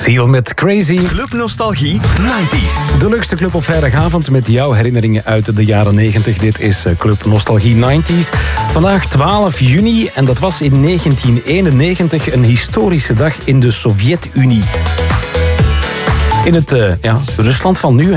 Seal met Crazy. Club Nostalgie 90s. De leukste club op vrijdagavond met jouw herinneringen uit de jaren 90. Dit is Club Nostalgie 90s. Vandaag 12 juni en dat was in 1991 een historische dag in de Sovjet-Unie. In het Rusland van nu, hè.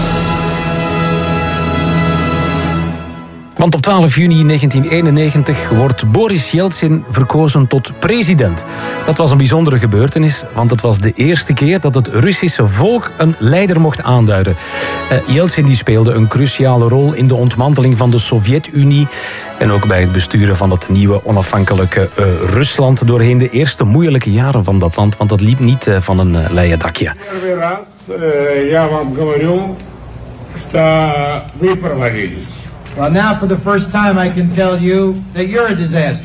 Want op 12 juni 1991 wordt Boris Yeltsin verkozen tot president. Dat was een bijzondere gebeurtenis, want het was de eerste keer dat het Russische volk een leider mocht aanduiden. Yeltsin die speelde een cruciale rol in de ontmanteling van de Sovjet-Unie en ook bij het besturen van het nieuwe onafhankelijke Rusland doorheen de eerste moeilijke jaren van dat land, want dat liep niet van een leien dakje. Well, now for the first time I can tell you that you're a disaster.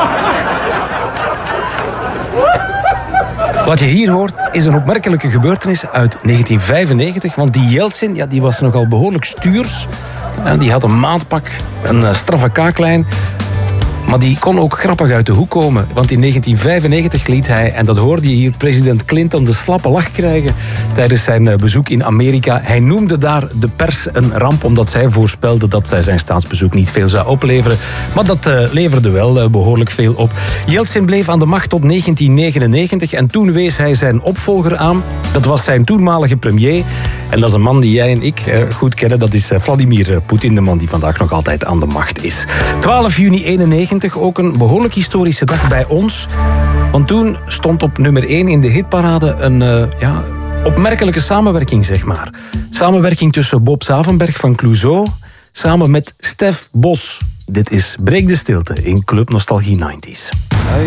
Wat je hier hoort is een opmerkelijke gebeurtenis uit 1995, want die Yeltsin die was nogal behoorlijk stuurs. Die had een maatpak, een straffe kaaklijn. Maar die kon ook grappig uit de hoek komen. Want in 1995 liet hij, en dat hoorde je hier, president Clinton de slappe lach krijgen tijdens zijn bezoek in Amerika. Hij noemde daar de pers een ramp, omdat zij voorspelde dat zijn staatsbezoek niet veel zou opleveren. Maar dat leverde wel behoorlijk veel op. Yeltsin bleef aan de macht tot 1999 en toen wees hij zijn opvolger aan. Dat was zijn toenmalige premier. En dat is een man die jij en ik goed kennen. Dat is Vladimir Poetin, de man die vandaag nog altijd aan de macht is. 12 juni 91. Ook een behoorlijk historische dag bij ons. Want toen stond op nummer 1 in de hitparade een opmerkelijke samenwerking, zeg maar. Samenwerking tussen Bob Zavenberg van Clouseau samen met Stef Bos. Dit is Breek de Stilte in Club Nostalgie 90s.